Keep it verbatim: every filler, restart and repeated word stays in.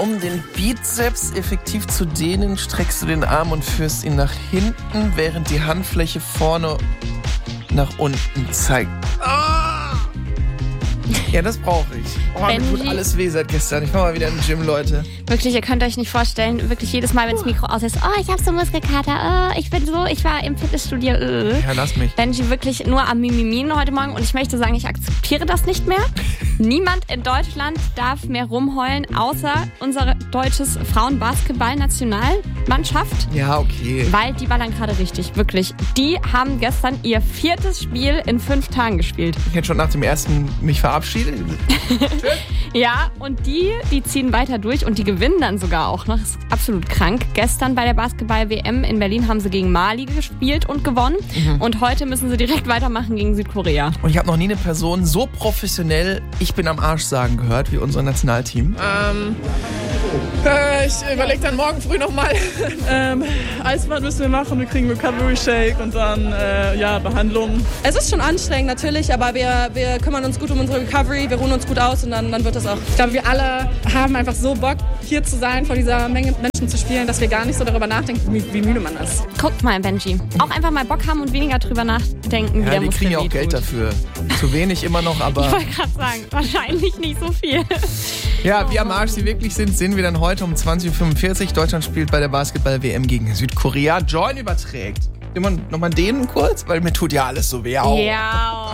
Um den Bizeps effektiv zu dehnen, streckst du den Arm und führst ihn nach hinten, während die Handfläche vorne nach unten zeigt. Ah! Ja, das brauche ich. Oh, mir tut alles weh seit gestern. Ich war mal wieder im Gym, Leute. Wirklich, ihr könnt euch nicht vorstellen, wirklich jedes Mal, wenn das Mikro aus ist, oh, ich hab so Muskelkater, oh, ich bin so, ich war im Fitnessstudio. Uh. Ja, lass mich. Benji wirklich nur am Mimimin heute Morgen und ich möchte sagen, ich akzeptiere das nicht mehr. Niemand in Deutschland darf mehr rumheulen, außer unsere deutsches Frauenbasketball-Nationalmannschaft. Ja, okay. Weil die ballern gerade richtig, wirklich. Die haben gestern ihr viertes Spiel in fünf Tagen gespielt. Ich hätte schon nach dem ersten mich verabschiedet. Ja, und die, die ziehen weiter durch und die gewinnen dann sogar auch noch. Das ist absolut krank. Gestern bei der Basketball-W M in Berlin haben sie gegen Mali gespielt und gewonnen. Mhm. Und heute müssen sie direkt weitermachen gegen Südkorea. Und ich habe noch nie eine Person so professionell ich bin am Arsch sagen gehört wie unser Nationalteam. Ähm, äh, ich überlege dann morgen früh nochmal. ähm, Eisbad müssen wir machen, wir kriegen Recovery Shake und dann äh, ja, Behandlung. Es ist schon anstrengend natürlich, aber wir, wir kümmern uns gut um unsere Recovery, wir ruhen uns gut aus und dann, dann wird das auch. Ich glaube, wir alle haben einfach so Bock, hier zu sein, vor dieser Menge Menschen zu spielen, dass wir gar nicht so darüber nachdenken, wie, wie müde man ist. Guckt mal, Benji. Auch einfach mal Bock haben und weniger drüber nachdenken, ja, wie der die Muskel kriegen ja auch wehtut. Geld dafür. Zu wenig immer noch, aber... Ich wollte gerade sagen, wahrscheinlich nicht so viel. Ja, wie am Arsch sie wirklich sind, sehen wir dann heute um zwanzig Uhr fünfundvierzig. Deutschland spielt bei der Basketball-W M gegen Südkorea. Join überträgt. Immer noch mal denen kurz, weil mir tut ja alles so weh. Ja.